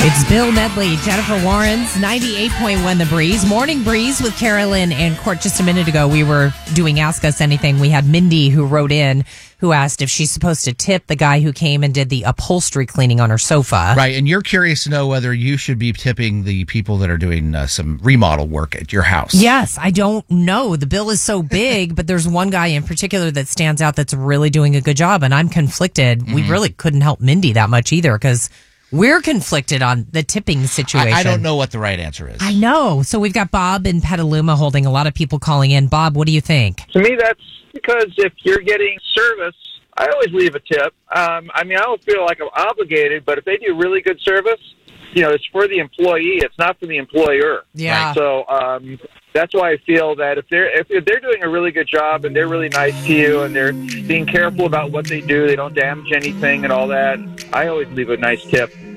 It's Bill Medley, Jennifer Lawrence, 98.1 The Breeze. Morning Breeze with Carolyn and Court. Just a minute ago, we were doing Ask Us Anything. We had Mindy who wrote in, who asked if she's supposed to tip the guy who came and did the upholstery cleaning on her sofa. Right, and you're curious to know whether you should be tipping the people that are doing some remodel work at your house. Yes, I don't know. The bill is so big, but there's one guy in particular that stands out that's really doing a good job, and I'm conflicted. We really couldn't help Mindy that much either, because we're conflicted on the tipping situation. I don't know what the right answer is. I know. So we've got Bob in Petaluma holding a lot of people calling in. Bob, what do you think? To me, that's because if you're getting service, I always leave a tip. I don't feel like I'm obligated, but if they do really good service, it's for the employee. It's not for the employer. Yeah. Right? So that's why I feel that if they're doing a really good job and they're really nice to you and they're being careful about what they do, they don't damage anything and all that, I always leave a nice tip.